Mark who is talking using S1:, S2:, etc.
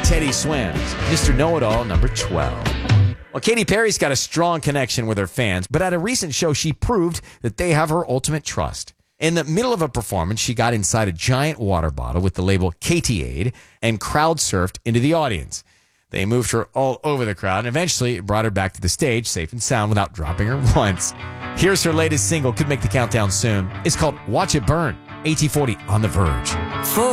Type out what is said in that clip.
S1: Teddy Swims, Mr. Know-It-All, number 12. Well, Katy Perry's got a strong connection with her fans, but at a recent show, she proved that they have her ultimate trust. In the middle of a performance, she got inside a giant water bottle with the label Katy-Aid and crowd surfed into the audience. They moved her all over the crowd and eventually brought her back to the stage safe and sound without dropping her once. Here's her latest single, could make the countdown soon. It's called Watch It Burn, AT40 on The Verge.